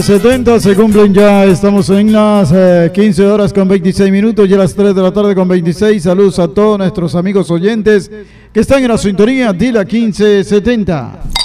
70 se cumplen ya, estamos en las 15 horas con 26 minutos, ya las 3 de la tarde con 26. Saludos a todos nuestros amigos oyentes que están en la sintonía de la 1570.